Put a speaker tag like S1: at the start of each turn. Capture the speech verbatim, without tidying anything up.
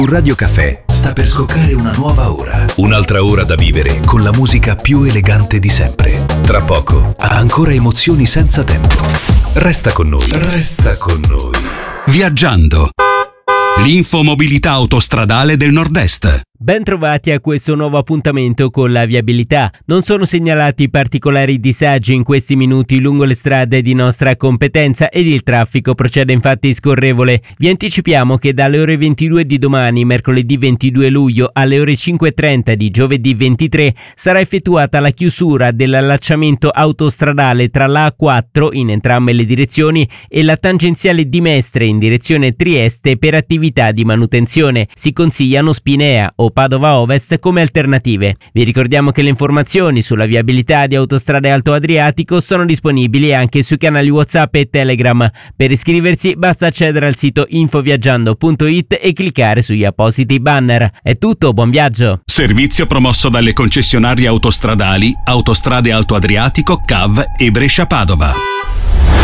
S1: Su Radio Caffè sta per scoccare una nuova ora. Un'altra ora da vivere con la musica più elegante di sempre. Tra poco ha ancora emozioni senza tempo. Resta con noi. Resta con noi.
S2: Viaggiando. L'infomobilità autostradale del Nord-Est.
S3: Ben trovati a questo nuovo appuntamento con la viabilità. Non sono segnalati particolari disagi in questi minuti lungo le strade di nostra competenza ed il traffico procede infatti scorrevole. Vi anticipiamo che dalle ore ventidue di domani, mercoledì ventidue luglio, alle ore cinque e trenta di giovedì ventitré sarà effettuata la chiusura dell'allacciamento autostradale tra la A quattro in entrambe le direzioni e la tangenziale di Mestre in direzione Trieste per attività di manutenzione. Si consigliano Spinea o Padova Ovest come alternative. Vi ricordiamo che le informazioni sulla viabilità di Autostrade Alto Adriatico sono disponibili anche sui canali WhatsApp e Telegram. Per iscriversi basta accedere al sito infoviaggiando punto it e cliccare sugli appositi banner. È tutto, buon viaggio!
S2: Servizio promosso dalle concessionarie autostradali Autostrade Alto Adriatico, C A V e Brescia Padova.